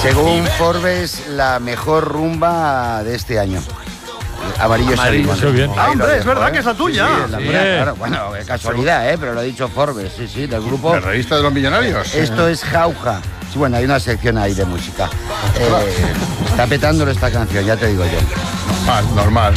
Según Forbes, la mejor rumba de este año. Amarillo Sabino. Bien. Hombre, es verdad que es la tuya. Sí, es la mía, claro. Bueno, casualidad, pero lo ha dicho Forbes, sí, del grupo. ¿La revista de los millonarios? Esto es Jauja. Sí, bueno, hay una sección ahí de música. Está petándolo esta canción, ya te digo yo. Normal.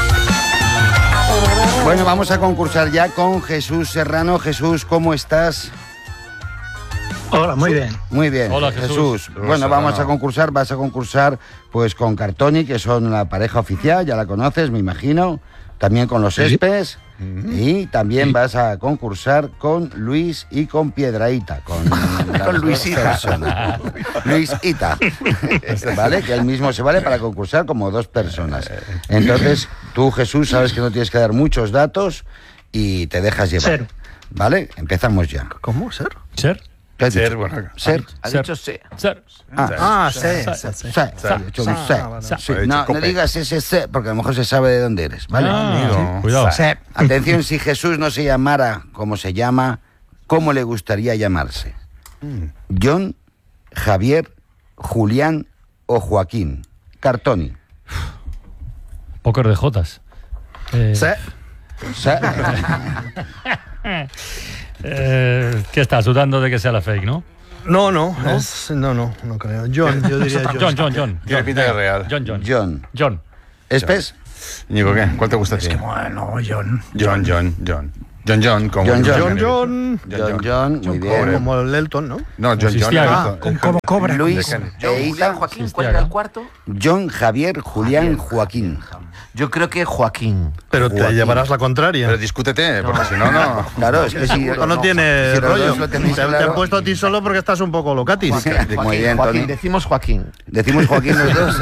Bueno, vamos a concursar ya con Jesús Serrano. Jesús, ¿cómo estás? Hola, muy bien. Muy bien. Hola, Jesús. Bueno, vas a concursar pues con Cartoni, que son la pareja oficial, ya la conoces, me imagino. También con los Espes. Y también vas a concursar con Luis y con Piedrahíta. Con Luisita. Luisita. ¿Vale? Que él mismo se vale para concursar como 2 personas. Entonces, tú, Jesús, sabes que no tienes que dar muchos datos y te dejas llevar. Ser. ¿Vale? Empezamos ya. ¿Cómo? ¿Ser? Ser. ¿Qué has Ser, dicho? bueno. Ser. Ha Ser. dicho sí. Ser. Sí. No digas ese porque a lo mejor se sabe de dónde eres, ¿vale? Ah, cuidado. Atención, si Jesús no se llamara como se llama, ¿cómo le gustaría llamarse? John, Javier, Julián o Joaquín. Cartoni. Póker de Jotas. ¿Qué estás dudando de que sea la fake, no? No creo. John, yo diría John. Tiene pinta de real. John. ¿Espes? Ñigo, ¿qué? ¿Cuál te gusta a ti? Bueno, John. John, como John, muy bien. Como el Elton, ¿no? No, John. Como cobra. Luis, John, Eita, Julián, Joaquín, ¿cuál era el cuarto? John, Javier, Julián, Joaquín. Yo creo que Joaquín. Pero te llevarás la contraria. Pero discútete, porque si no, no. Claro, es que si No tiene si los rollo. dos lo tenéis Te han claro. puesto a ti solo porque estás un poco locatis. Muy bien, Tony. Decimos Joaquín. Decimos Joaquín los dos.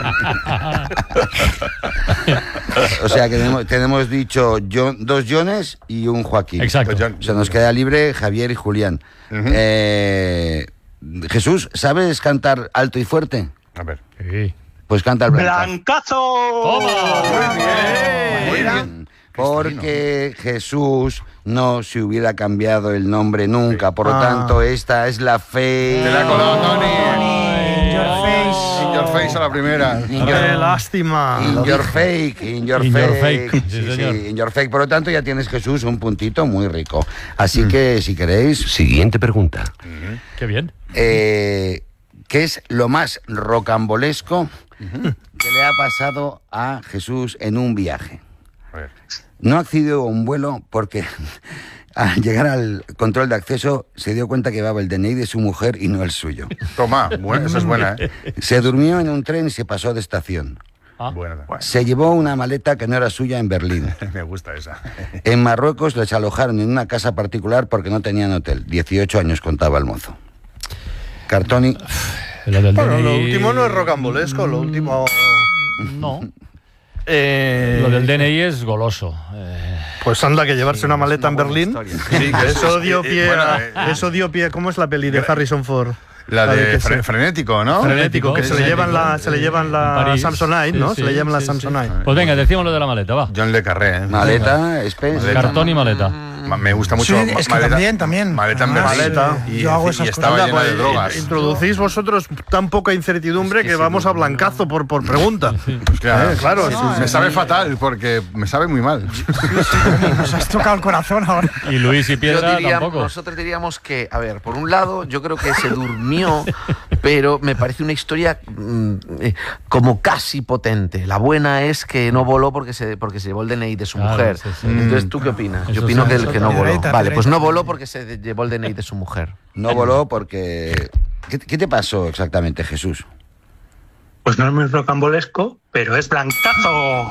O sea que tenemos dicho 2 Jones y un Joaquín. Exacto. O sea, nos queda libre Javier y Julián. Jesús, ¿sabes cantar alto y fuerte? A ver. Sí. Pues canta el Blancazo. ¡Blancazo! ¡Toma! Muy bien. Porque Jesús no se hubiera cambiado el nombre nunca. Por lo tanto, esta es la fe. Te la ha colado, Tony. In your face. In your face a la primera. ¡Qué lástima! In your fake. In your fake. Sí, Sí, señor. in your fake. Por lo tanto, ya tienes, Jesús, un puntito muy rico. Así que, si queréis, Siguiente pregunta. Qué bien. ¿qué es lo más rocambolesco que le ha pasado a Jesús en un viaje? A ver. No accedió a un vuelo porque al llegar al control de acceso se dio cuenta que llevaba el DNI de su mujer y no el suyo. Toma, esa es buena, ¿eh? Se durmió en un tren y se pasó de estación. Buena. Se llevó una maleta que no era suya en Berlín. Me gusta esa. En Marruecos les alojaron en una casa particular porque no tenían hotel. 18 años contaba el mozo. Cartoni. Lo del Bueno, lo DNI... último no es rocambolesco, lo último... No. Lo del DNI es goloso. Pues anda, que llevarse una maleta en Berlín. Sí, que Eso dio pie bueno, eso dio pie. ¿Cómo es la peli de Harrison Ford? La de que se- frenético, ¿no? Frenético, que se le llevan la París. Samsonite, ¿no? Sí, Se le llevan la sí, sí. Samsonite. Pues venga, decimos lo de la maleta, va. John Le Carré, ¿eh? Maleta, Spence. Cartón y maleta. Me gusta mucho. Sí, es que también. Maleta en Ah, Berlín. maleta. Y, Yo hago y esas estaba cosas. llena de Pues, drogas. introducís vosotros tan poca incertidumbre que vamos a blancazo por pregunta. Pues claro, Claro, me sabe fatal porque me sabe muy mal. Nos has tocado el corazón ahora. Y Luis y Piedra tampoco. Nosotros diríamos que, a ver, por un lado, yo creo que se durmió, pero me parece una historia como casi potente. La buena es que no voló porque se llevó el DNI de su Claro, mujer. sí, sí. Entonces, ¿tú qué opinas? Eso Yo opino sí. que no voló. Derecha, Vale, pues derecha. no voló porque se llevó el DNI de su mujer. No voló porque... ¿Qué te pasó exactamente, Jesús? Pues no es muy rocambolesco, pero es blancazo.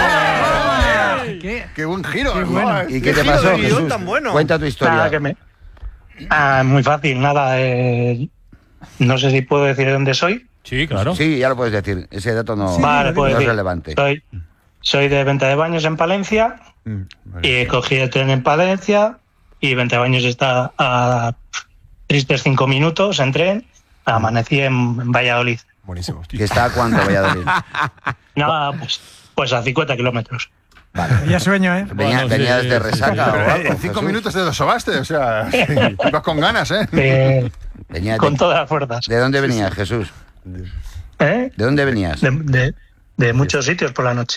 ¡Qué buen giro! Qué bueno. ¿Y qué te giro pasó, de guión Jesús? tan bueno. Cuenta tu historia. Nada, muy fácil, nada. No sé si puedo decir de dónde soy. Sí, claro. Sí, ya lo puedes decir. Ese dato no, Vale, puedo no es decir. relevante. Soy de Venta de Baños en Palencia y cogí el tren en Palencia y Venta de Baños está a tristes 5 minutos en tren. Amanecí en Valladolid. Buenísimo. ¿Que está a cuánto, Valladolid? Nada, pues a 50 kilómetros. Ya sueño, ¿eh? Venía desde resaca o algo. En 5 Jesús. minutos te lo sobaste, o sea, ibas con ganas, ¿eh? Venía Con todas las fuerzas. ¿De dónde venía, Jesús? ¿Eh? ¿De dónde venías? De muchos sitios por la noche.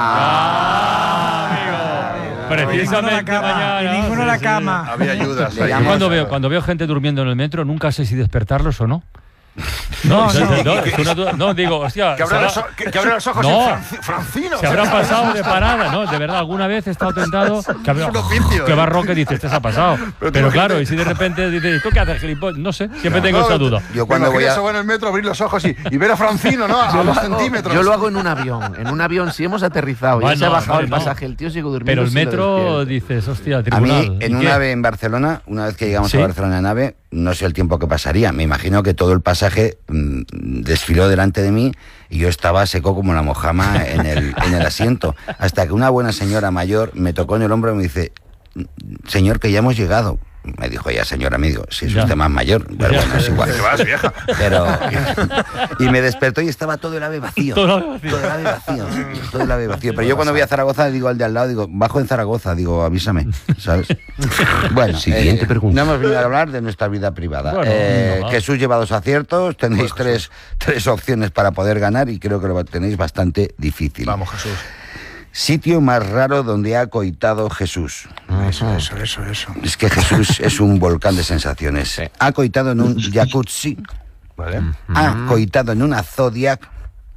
Precisamente mañana. Y ninguno a la cama. Había ayudas. Le ahí. llamo- Cuando veo gente durmiendo en el metro, nunca sé si despertarlos o no. No, es una duda. No, digo, hostia. Que abra los ojos No. Francino. Se habrán pasado de parada, ¿no? De verdad, alguna vez he estado tentado. Que Es un oficio, Qué ¿eh? barroque dices, este se ha pasado. Pero claro, y si de repente dices, ¿tú qué haces, gilipollas? No sé, siempre tengo esa duda. Yo cuando voy a... eso en el metro, abrir los ojos y ver a Francino, ¿no? A 2 centímetros. Yo lo hago en un avión. En un avión, si hemos aterrizado, ya Bueno, se ha bajado vale, el no. pasaje, el tío sigue durmiendo. Pero el sí lo metro despierto. dices, hostia, A tribunal. mí, en ¿y un qué? AVE en Barcelona, una vez que llegamos ¿Sí? a Barcelona en AVE, no sé el tiempo que pasaría. Me imagino que todo el pasaje desfiló delante de mí y yo estaba seco como la mojama en el asiento. Hasta que una buena señora mayor me tocó en el hombro y me dice, señor, que ya hemos llegado. Me dijo ella, señora, me dijo, si es Ya. usted más mayor, pero Ya. bueno, es igual. Te vas, vieja. Pero, y me despertó y estaba todo el AVE vacío. Todo el AVE vacío. Todo el AVE vacío. Todo el AVE vacío. Pero yo cuando voy a Zaragoza digo al de al lado, digo, bajo en Zaragoza, digo, avísame, ¿sabes? Bueno, Siguiente pregunta. no hemos venido a hablar de nuestra vida privada. Bueno, no, Jesús lleva 2 aciertos, tenéis tres opciones para poder ganar y creo que lo tenéis bastante difícil. Vamos, Jesús. Sitio más raro donde ha coitado Jesús. Eso. Es que Jesús es un volcán de sensaciones. Ha coitado en un jacuzzi, Vale. ha coitado en una Zodiac.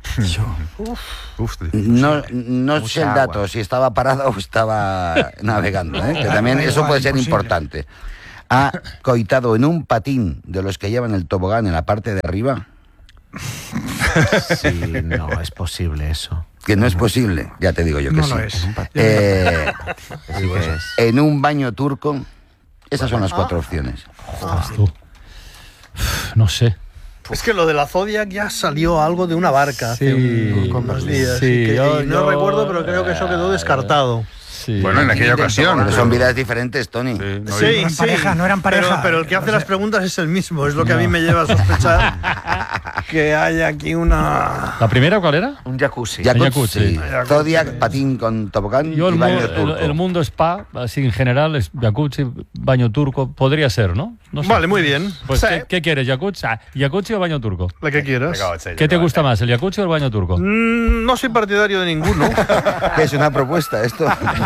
Uf, No sé el agua. dato, si estaba parado o estaba navegando, ¿eh? Que también Da eso igual, puede ser imposible. importante. Ha coitado en un patín de los que llevan el tobogán en la parte de arriba, Sí, no, es posible eso. que no es posible, ya te digo yo que No sí. lo es. Sí que es. En un baño turco, esas son las 4 opciones. Joder, tú. No sé. Es que lo de la Zodiac ya salió algo de una barca hace unos días. sí, y que- yo- y no yo- recuerdo, pero creo que eso quedó descartado. Sí. Bueno, en aquella ocasión. Pero son vidas diferentes, Tony. no Sí, eran pareja, no eran pareja. Pero el que hace las preguntas es el mismo. Es lo que a mí me lleva a sospechar que hay aquí una... ¿La primera cuál era? Un jacuzzi. Jacuzzi, Jacuzzi. Zodiac, patín con tobogán Yo y baño el turco. mundo spa, así en general, es jacuzzi, baño turco, podría ser, ¿no? No sé. Vale, muy bien. Pues, Sí, ¿qué quieres, jacuzzi? ¿Jacuzzi o baño turco? la que quieras. ¿Qué te gusta más, el jacuzzi o el baño turco? No soy partidario de ninguno. ¿Qué es una propuesta esto?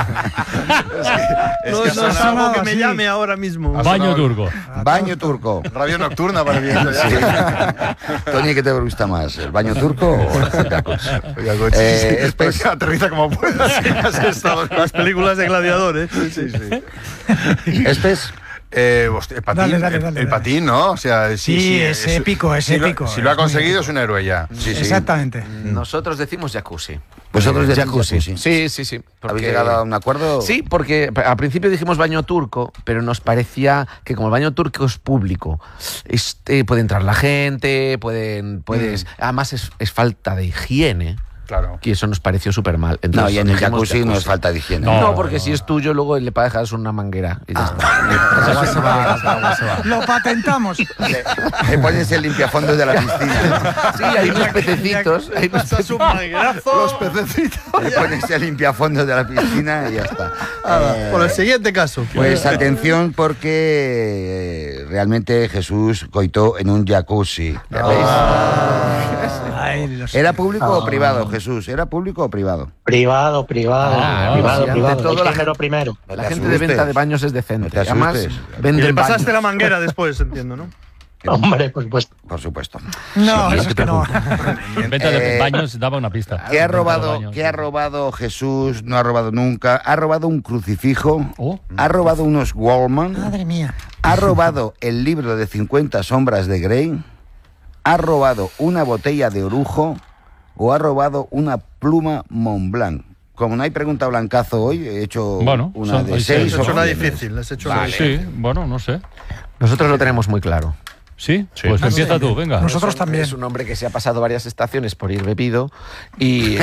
No es algo que me llame ahora mismo. Baño turco. Baño turco. Radio nocturna para viendo ya. Sí. Tony, ¿qué te gusta más? ¿El baño turco o el jacuzzi? Espera que aterriza como puedas. Has estado- Las películas de gladiadores. Sí, sí. ¿Espes? Hostia, el patín, Dale. el patín, ¿no? O sea, Sí, es épico, es si lo- épico. Si lo ha Es muy conseguido épico. es un héroe ya. Sí, sí. Exactamente. Nosotros decimos jacuzzi. ¿Vosotros decís Jacuzzi. jacuzzi? Sí, sí, sí. ¿Habéis porque- llegado a un acuerdo? Sí, porque al principio dijimos baño turco, pero nos parecía que como el baño turco es público, puede entrar la gente, puedes... Además es falta de higiene, Claro. que eso nos pareció súper mal. No, y en el dijimos jacuzzi no es falta de higiene. No, porque si es tuyo, luego le para dejar una manguera y ya está. El agua se va, el agua se va. Lo patentamos. Le pones el limpiafondos de la piscina. Sí, hay unos pececitos. Hay unos Echas un manguerazo. Los pececitos. Le pones el limpiafondos de la piscina y ya está. Por el siguiente caso. Pues atención porque realmente Jesús coitó en un jacuzzi. ¿Ya veis? Ay, los- ¿Era público o privado, Jesús? ¿Era público o privado? Privado. sí, ante todo El la género primero. No La te gente de asustes. venta de baños es decente. No te Además, asustes. Y venden le pasaste baños. la manguera después, entiendo, ¿no? Hombre, por supuesto. Por supuesto. No, Sí, eso es que no. En venta de baños daba una pista. ¿Qué ha Venta de robado, baños. ¿qué ha robado Jesús? No ha robado nunca. Ha robado un crucifijo. Oh. Ha robado unos Wallman. Madre mía. Ha robado el libro de 50 sombras de Grey. Ha robado una botella de orujo. O ha robado una pluma Montblanc. Como no hay pregunta blancazo hoy, he hecho Bueno, una son- de hay 6 Has hecho una opciones. difícil. Has hecho una Sí, bueno, no sé. Nosotros lo tenemos muy claro. ¿Sí? Pues empieza tú, venga. Nosotros también. Es un hombre que se ha pasado varias estaciones por ir bebido y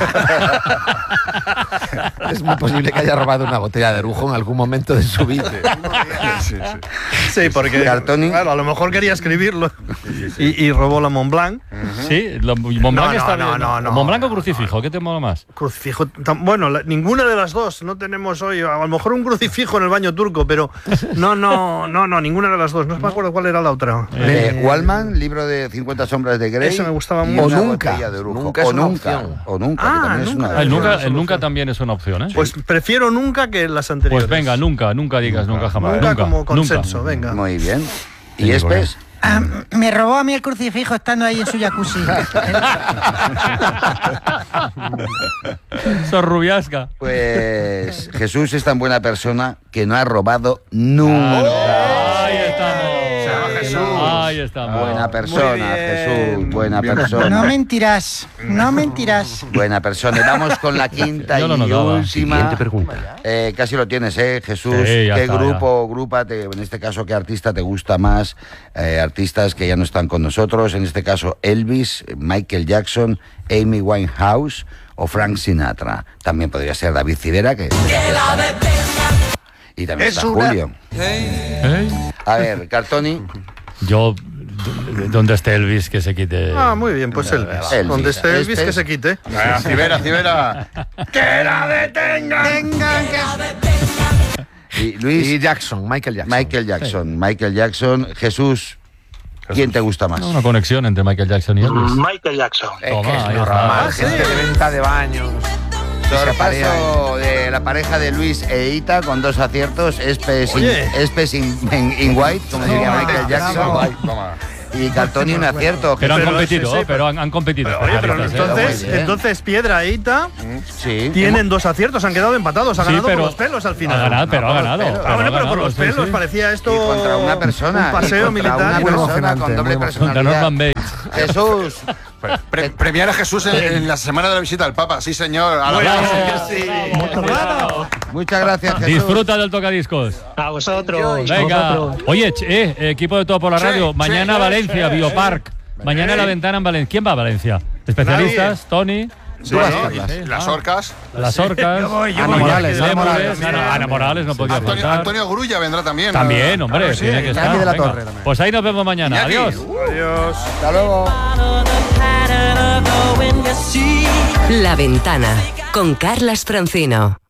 es muy posible que haya robado una botella de orujo en algún momento de su vida. Sí, sí. Sí, porque Cartoni. claro, a lo mejor quería escribirlo y robó la Montblanc. Sí, Montblanc No, está no, bien. no, no. ¿Montblanc o crucifijo? ¿Qué te mola más? Crucifijo. Bueno, ninguna de las dos. No tenemos hoy. A lo mejor un crucifijo en el baño turco, pero no, ninguna de las dos. No me acuerdo cuál era la otra. no. Wallman, libro de 50 sombras de Grey. Eso me gustaba y mucho. una O nunca. botella de Orujo. Nunca es o una nunca. opción. O nunca, Ah, que también es nunca. una El nunca, solución. también es una opción, ¿eh? Pues prefiero nunca que las anteriores. Pues venga, nunca digas nunca jamás. Nunca como nunca. consenso, venga. Muy bien. Sí, ¿Y Espes? Me robó a mí el crucifijo estando ahí en su jacuzzi. Sos rubiasca. Pues Jesús es tan buena persona que no ha robado nunca. Ahí estamos. Jesús. Ahí estamos. Buena persona, bien. Jesús. Buena No persona. mentirás, no mentirás. Buena persona. Y vamos con la quinta Yo lo y notaba. última. Siguiente pregunta. Casi lo tienes, Jesús. Sí, ya ¿Qué está, grupo o grupa, en este caso, qué artista te gusta más? Artistas que ya no están con nosotros. En este caso, Elvis, Michael Jackson, Amy Winehouse o Frank Sinatra. También podría ser David Civera, que... Y también está Julio. ¿Eh? A ver, Cartoni. Yo, donde esté Elvis, que se quite. Ah, muy bien, pues Elvis. Elvis. Donde esté Elvis, Este que es- se quite. Civera, Civera. ¡Que la detengan! Y Luis, Y Jackson, Michael Jackson. Michael Jackson. Michael Jackson. Jesús, ¿quién te gusta más? Una conexión entre Michael Jackson y Elvis. Michael Jackson. Toma, ahí Normal, está. gente de venta de baños. Sorpaso de la pareja de Luis e Ita con 2 aciertos. Espes Oye. in white, como diría Michael Jackson. Toma. Y Cartoni un acierto. Pero han Pero competido, sí, sí, pero han competido. Oye, pero especialistas, ¿eh? muy bien. entonces Piedra e Ita Sí. tienen 2 aciertos, han quedado empatados, ha Sí, ganado pero por los pelos al final. Ha ganado, pero ha ganado. pelos. Ah, bueno, pero ha por los ganado, sí, pelos sí. parecía esto Y contra una persona. un paseo y contra militar. una y persona con doble Contra personalidad. Norman Bates. Jesús. Premiar a Jesús en la semana de la visita al Papa. Sí, señor. A la Bravo. bravo. Sí. Muchas gracias, Jesús. Disfruta del tocadiscos. A vosotros. Venga. Oye, equipo de Todo por la Sí, Radio. sí, Mañana sí, Valencia, sí, Biopark. Mañana la ventana en Valencia. ¿Quién va a Valencia? Especialistas, Tony, Sí, las orcas. las orcas, Ana Morales, Ana Ana Morales. Morales. Ana Morales no podía faltar. Antonio Grulla vendrá también. También, hombre, sí, tiene que estar. Iñaki de la Venga. Torre también. Pues ahí nos vemos mañana. Iñaki. Adiós. Adiós. Hasta luego. La Ventana con Carlas Francino.